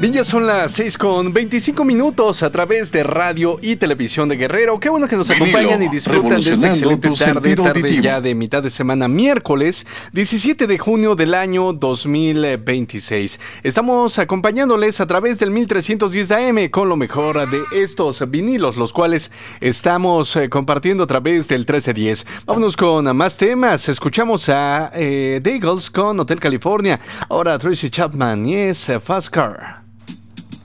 Bien, ya son las 6:25 a través de radio y televisión de Guerrero. Qué bueno que nos acompañan y disfrutan de esta excelente tarde ya de mitad de semana, miércoles 17 de junio del año 2026. Estamos acompañándoles a través del 1310 AM con lo mejor de estos vinilos, los cuales estamos compartiendo a través del 1310. Vámonos con más temas. Escuchamos a The Eagles con Hotel California. Ahora Tracy Chapman y es Fast Car.